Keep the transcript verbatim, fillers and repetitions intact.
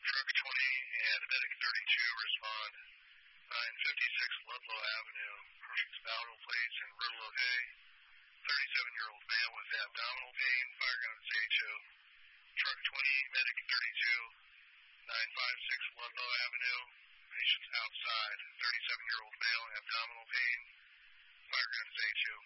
Truck twenty and medic thirty-two respond. nine fifty-six Ludlow Avenue, abdominal plates and Rulo Hay. thirty-seven-year-old male with abdominal pain, fire gun at H O. Truck twenty, medic thirty-two, nine fifty-six Ludlow Avenue. Patient outside, thirty-seven-year-old male, abdominal pain, fire gun at H O.